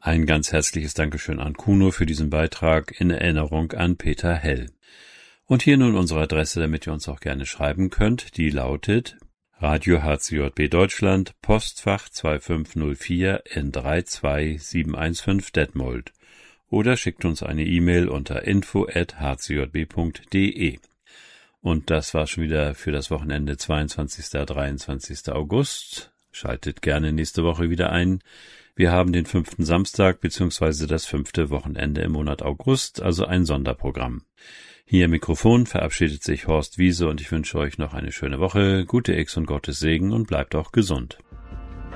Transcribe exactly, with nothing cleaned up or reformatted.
Ein ganz herzliches Dankeschön an Kuno für diesen Beitrag in Erinnerung an Peter Hell. Und hier nun unsere Adresse, damit ihr uns auch gerne schreiben könnt. Die lautet Radio H C J B Deutschland, Postfach zwei fünf null vier N drei zwei sieben eins fünf Detmold. Oder schickt uns eine E-Mail unter info at h c j b punkt d e. Und das war schon wieder für das Wochenende zweiundzwanzigsten dreiundzwanzigsten August. Schaltet gerne nächste Woche wieder ein. Wir haben den fünften Samstag bzw. das fünfte Wochenende im Monat August, also ein Sonderprogramm. Hier im Mikrofon verabschiedet sich Horst Wiese und ich wünsche euch noch eine schöne Woche, gute X und Gottes Segen und bleibt auch gesund.